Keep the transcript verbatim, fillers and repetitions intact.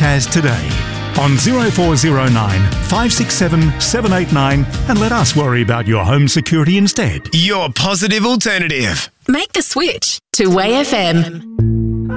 Taz today on zero four zero nine, five six seven, seven eight nine and let us worry about your home security instead. Your positive alternative. Make the switch to W A Y F M.